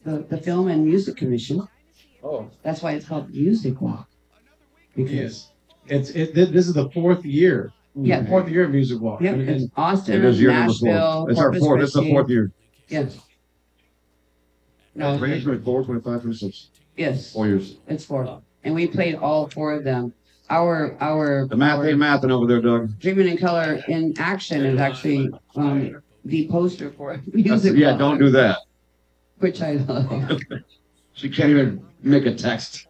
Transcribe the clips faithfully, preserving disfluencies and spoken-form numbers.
the, the Film and Music Commission. Oh, That's why it's called Music Walk. Because Yes. It's it. This is the fourth year. Yeah. The fourth year of Music Walk. yeah, And- it's and Austin, it is year number Nashville, four. It's our Corpus fourth. It's the Christi. fourth year. Yes. No, twenty, twenty-four, twenty-five, twenty-six. yes, Four years. it's four, and we played all four of them. Our our The math our ain't mathing over there, Doug. Dreaming in Color in Action is actually um, the poster for That's- Music yeah, Walk, don't do that. which I love. She can't even make a text.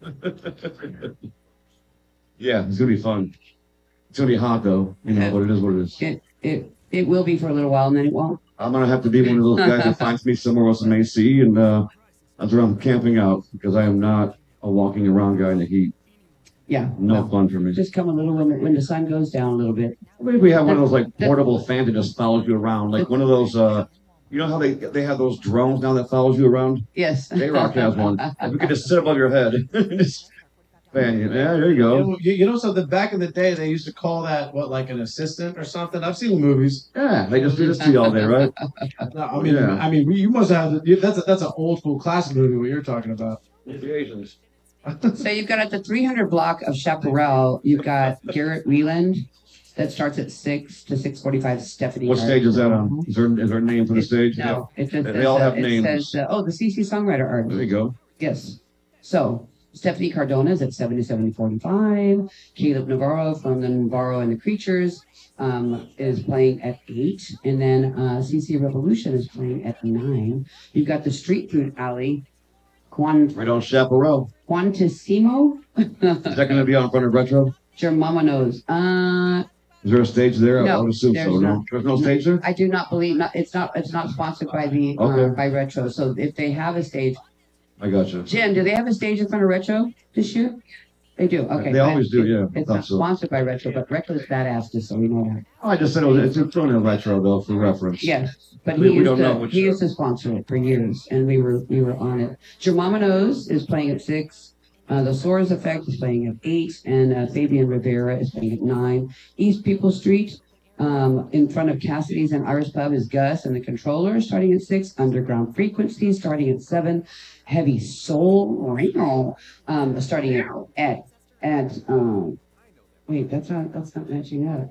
Yeah, it's gonna be fun. It's gonna be hot though, you know, but it is what it is. It it it will be for a little while, and then it won't. I'm gonna have to be one of those guys that finds me somewhere else in A C, and uh, that's where I'm camping out because I am not a walking around guy in the heat. Yeah. No well, fun for me. Just come a little when, when the sun goes down a little bit. Maybe we have one of those like portable fans that just follows you around, like one of those. Uh, you know how they they have those drones now that follows you around? Yes. J-Rock has one. If we could just sit above your head, and just fan you. Yeah, there you You go. know, you, you know something? Back in the day, they used to call that what, like an assistant or something. I've seen the movies. Yeah, they just do this to you all day, right? No, I mean, Yeah. I mean, you must have. You, that's a, that's an old school classic movie. What you're talking about? The Asians. So you've got at the three hundred block of Chaparral, you've got Garrett Wieland that starts at six to six forty-five. Stephanie. What Hart. stage is that on? Is there, is there a name for the It- stage? No, it just They says, all uh, have it names. says, uh, oh, the C C Songwriter Art. There you go. Yes. So Stephanie Cardona is at seven to seven forty-five. Caleb Navarro from the Navarro and the Creatures um, is playing at eight. And then uh, C C Revolution is playing at nine. You've got the Street Food Alley. Quan, Right on Chaparral. Quantissimo? Is that going to be out in front of Retro? Your mama knows. Uh, Is there a stage there? No, I would assume so. there's No, not. there's no stage there. I do not believe not. It's not. It's not sponsored by the uh, Okay. by Retro. So if they have a stage, I got you. Jen, do they have a stage in front of Retro this year? They do. Okay. They always do, It- yeah. It's Thought not so. sponsored by Retro, but Retro is badass, just so we know that. Oh, I just said it was. It's in front of Retro though, for reference. Yes, but We- he we used don't know to which he show. used to sponsor it for years, and we were we were on it. Your Mama Knows is playing at six. Uh, the Soares Effect is playing at eight, and uh, Fabian Rivera is playing at nine. East People Street, um, in front of Cassidy's and Irish Pub is Gus and the Controller starting at six. Underground Frequency starting at seven. Heavy Soul, um, starting at at at um. Wait, that's not that's not matching up.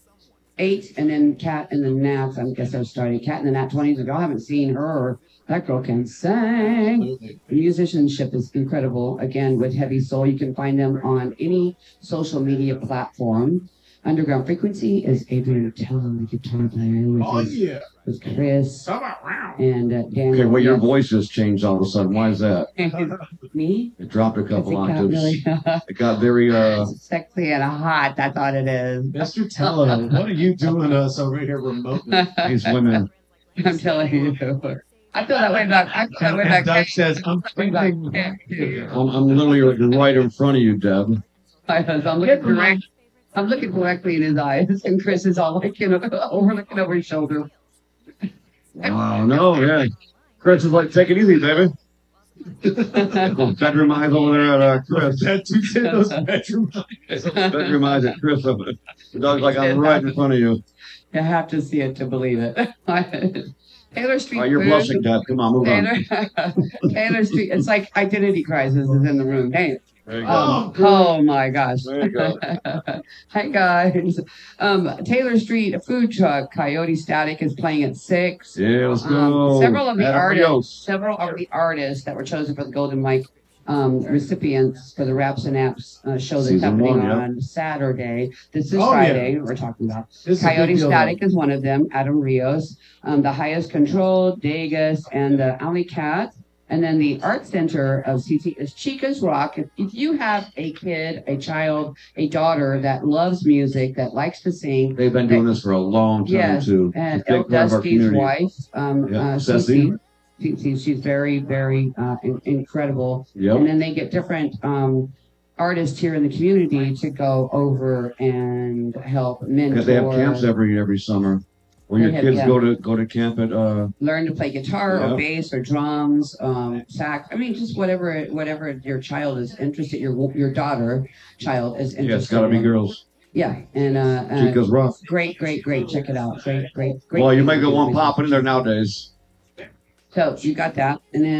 Eight, and then Cat and the Nats. I guess they're starting. Cat and the Nat twenties. If y'all haven't seen her, that girl can sing. Absolutely. The musicianship is incredible. Again, with Heavy Soul, you can find them on any social media platform. Underground Frequency is Adrian Tello, the guitar player, with, Oh his, yeah. with Chris Come on, wow. and uh, Dan. Okay, well, your voice just changed all of a sudden. Why is that? Me? It dropped a Because couple it got octaves. really It got very. uh sexy and hot. That's what it is. Mister Tello, what are you doing to us over here remotely? These women. I'm telling you. I feel that way back. I feel that way back. Doug says, I'm way back. thinking. I'm, I'm literally right in front of you, Deb. I was, I'm looking direct. I'm looking directly in his eyes, and Chris is all like, you know, over looking over his shoulder. Oh no, yeah. Chris is like, take it easy, baby. Those bedroom eyes over there at uh, Chris. That two did those bedroom. Bedroom eyes at Chris. The dog's like, I'm right in front of you. You have to see it to believe it. Taylor Street. Oh, you're Food. blushing, Deb. Come on, move on. Taylor, Taylor Street. It's like identity crisis is in the room. Hey, There you go. um, oh my gosh. There you go. Hi guys. Um, Taylor Street, a food truck. Coyote Static is playing at six. Yeah, let's go. Um, several of the Adam artists, Rios. several of the artists that were chosen for the Golden Mike um, recipients for the Raps and Apps uh, show that's Season happening one, yeah. on Saturday. This is Oh, Friday. We're talking about. This is a big Coyote deal, Static is one of them. Adam Rios, um, the Highest Control, Degas, and uh, Alley Cat. And then the art center of C T is Chica's Rock. If, if you have a kid, a child, a daughter that loves music, that likes to sing, They've been doing this for a long time, yes, too. and It's a El big part of our Dusky's community. wife, um, Yeah, uh, Ceci. Cece, Cece, she's very, very uh, in- incredible. And Yep. then they get different um, artists here in the community to go over and help mentor. Because they have camps every every summer. Where They your have- kids yeah. go to go to camp at uh learn to play guitar Yeah. or bass or drums, um, sax. I mean, just whatever whatever your child is interested, your your daughter child is interested. yeah, it's gotta be in. girls. Yeah, and uh, uh, Chica's rough. great, great, great. Check it out. Great, great, great. Well, you might get one popping in there nowadays. So you got that, and then.